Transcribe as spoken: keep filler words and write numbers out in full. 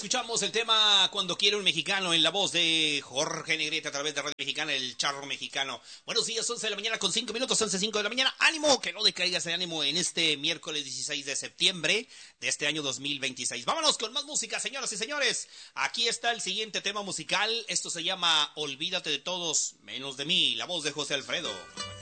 escuchamos el tema Cuando quiere un mexicano en la voz de Jorge Negrete a través de Radio Mexicana, el charro mexicano. Buenos días, once de la mañana con cinco minutos, once cinco de la mañana. Ánimo, que no decaigas de ánimo en este miércoles dieciséis de septiembre de este año dos mil veintiséis. Vámonos con más música, señoras y señores. Aquí está el siguiente tema musical. Esto se llama Olvídate de todos menos de mí, la voz de José Alfredo.